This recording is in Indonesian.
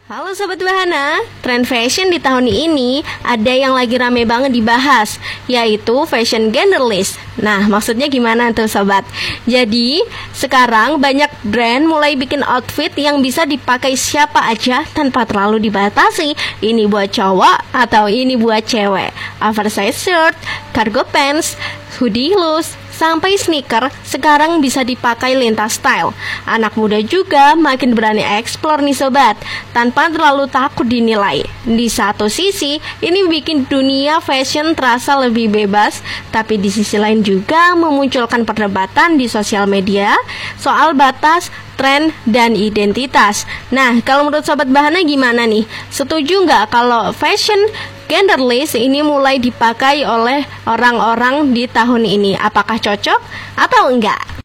Halo Sobat Bahana, tren fashion di tahun ini ada yang lagi rame banget dibahas, yaitu fashion genderless. Nah, maksudnya gimana tuh Sobat? Jadi, sekarang banyak brand mulai bikin outfit yang bisa dipakai siapa aja tanpa terlalu dibatasi. Ini buat cowok atau ini buat cewek. Oversize shirt, cargo pants, hoodie loose, sampai sneaker sekarang bisa dipakai lintas style. Anak muda juga makin berani eksplor nih Sobat, tanpa terlalu takut dinilai. Di satu sisi, ini bikin dunia fashion terasa lebih bebas, tapi di sisi lain juga memunculkan perdebatan di sosial media soal batas, tren, dan identitas. Nah, kalau menurut Sobat Bahana gimana nih? Setuju nggak kalau fashion genderless ini mulai dipakai oleh orang-orang di tahun ini? Apakah cocok atau enggak?